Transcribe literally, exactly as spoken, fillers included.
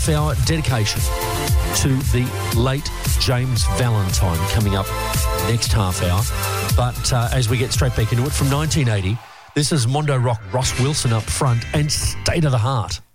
Our dedication to the late James Valentine coming up next half hour. But uh, as we get straight back into it, from nineteen eighty, this is Mondo Rock, Ross Wilson up front and State of the Heart.